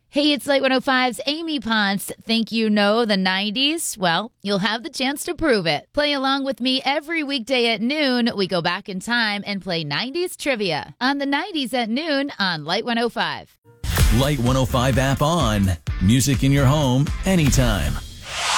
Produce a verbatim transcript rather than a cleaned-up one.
Hey, it's Light one oh five's Amy Ponce. Think you know the nineties? Well, you'll have the chance to prove it. Play along with me every weekday at noon. We go back in time and play nineties trivia on the nineties at noon on Light one oh five. Light one oh five app on. Music in your home anytime.